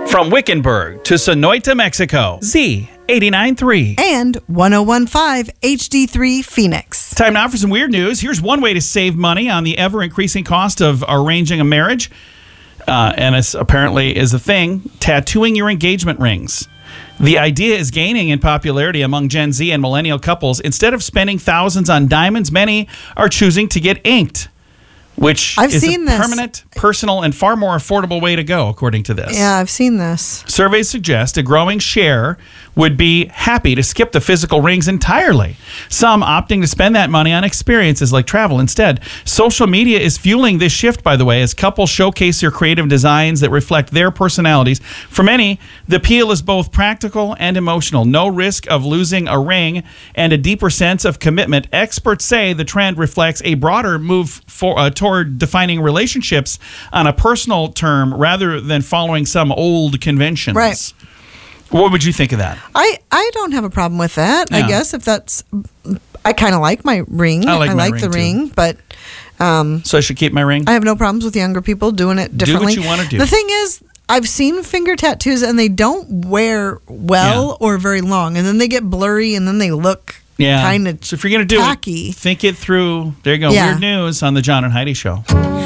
From Wickenburg to Sonoita, Mexico, Z89.3. And 101.5 HD3 Phoenix. Time now for some weird news. Here's one way to save money on the ever-increasing cost of arranging a marriage. And this apparently is a thing, tattooing your engagement rings. The idea is gaining in popularity among Gen Z and millennial couples. Instead of spending thousands on diamonds, many are choosing to get inked, which is a permanent, personal, and far more affordable way to go, according to this. Yeah, I've seen this. Surveys suggest a growing share would be happy to skip the physical rings entirely, some opting to spend that money on experiences like travel instead. Social media is fueling this shift, by the way, as couples showcase their creative designs that reflect their personalities. For many, the appeal is both practical and emotional. No risk of losing a ring and a deeper sense of commitment. Experts say the trend reflects a broader move toward defining relationships on a personal term rather than following some old conventions. Right. What would you think of that? I don't have a problem with that. Yeah. I guess if that's, I kind of like my ring. I like the ring, but so I should keep my ring? I have no problems with younger people doing it differently. Do what you want to do. The thing is, I've seen finger tattoos and they don't wear well or very long, and then they get blurry and then they look kind of So if you're going to do tacky. it, think it through. There you go. Yeah. Weird news on the John and Heidi Show.